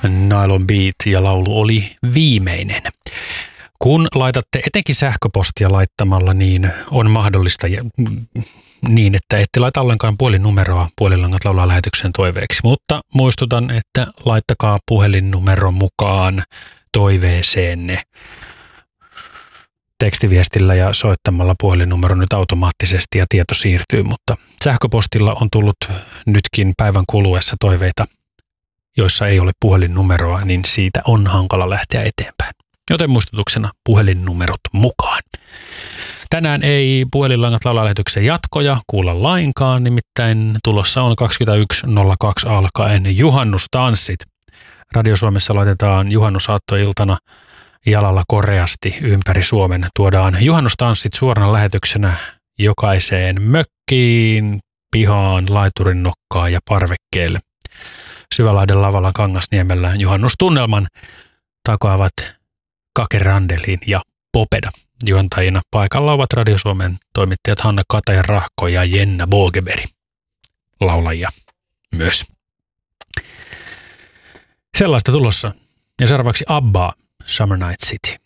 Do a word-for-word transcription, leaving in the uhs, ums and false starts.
Nylon Beat ja laulu oli viimeinen. Kun laitatte etenkin sähköpostia laittamalla, niin on mahdollista niin, että ette laita ollenkaan puhelinnumeroa Puolilangat laulaa lähetyksen toiveeksi. Mutta muistutan, että laittakaa puhelinnumero mukaan toiveeseenne tekstiviestillä ja soittamalla puhelinnumero nyt automaattisesti ja tieto siirtyy, mutta sähköpostilla on tullut nytkin päivän kuluessa toiveita, joissa ei ole puhelinnumeroa, niin siitä on hankala lähteä eteenpäin. Joten muistutuksena puhelinnumerot mukaan. Tänään ei Puhelinlangat laulaa lähetyksen jatkoja kuulla lainkaan, nimittäin tulossa on kaksikymmentäyksi nolla kaksi alkaen juhannustanssit. Radio Suomessa laitetaan juhannusaattoiltana jalalla koreasti ympäri Suomen. Tuodaan juhannustanssit suorana lähetyksenä jokaiseen mökkiin, pihaan, laiturin nokkaan ja parvekkeelle. Syvälahden lavalla Kangasniemellä juhannustunnelman takoavat Kake Randelin ja Popeda. Juontajina paikalla ovat Radio Suomen toimittajat Hanna Kataja-Rahko ja Jenna Bogeberg. Laulajia myös. Sellaista tulossa. Ja seuraavaksi Abba, Summer Night City.